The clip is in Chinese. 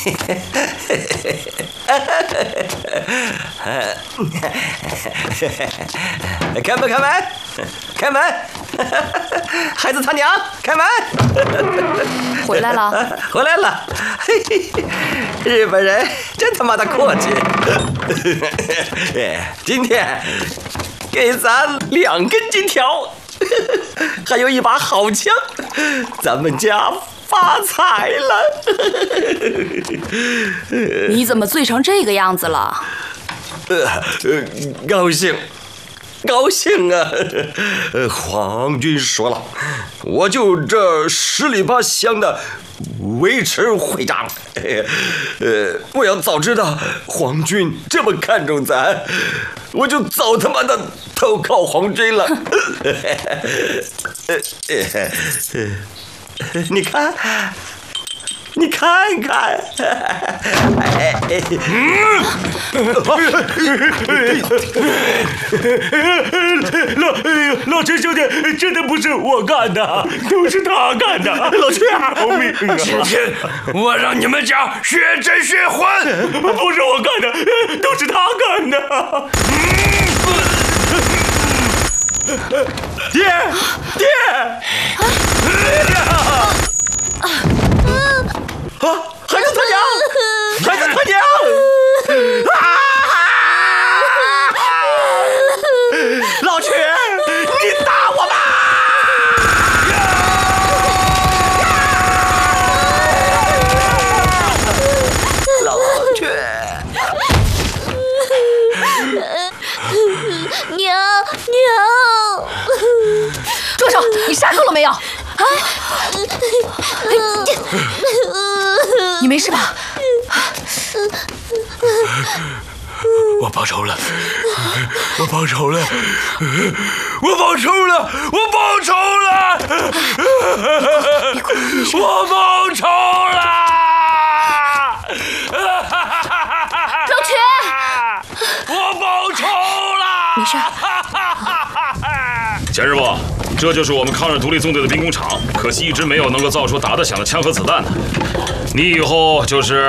开门，开门，开门！孩子他娘，开门！ 回来了， 回来了！嘿嘿，日本人真他妈的阔气！今天给咱2根金条，还有一把好枪，咱们家发财了！ 你怎么醉成这个样子了？ 高兴。高兴啊！皇军说了，我就这10里8乡的维持会长。我要早知道皇军这么看重咱，我就早他妈的投靠皇军了。你看。你看看， 老陈兄弟，真的不是我干的，都是他干的。 老陈， 救命啊！ 今天我让你们家血债血还， 不是我干的，都是他干的。 爹，孩子他娘，孩子他娘！老曲，你打我吧！老曲， 娘， 住手！你杀够了没有？啊！你没事吧？ 我报仇了！我报仇了！我报仇了！我报仇了！我报仇了！ 老曲， 我报仇了！ 没事。 钱师傅，这就是我们抗日独立纵队的兵工厂，可惜一直没有能够造出打得响的枪和子弹呢。你以后就是